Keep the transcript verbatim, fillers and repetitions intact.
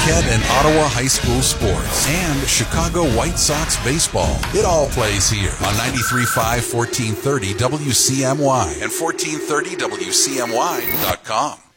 Marquette and Ottawa high school sports, and Chicago White Sox baseball. It all plays here on ninety-three point five, fourteen thirty W C M Y and fourteen thirty W C M Y dot com.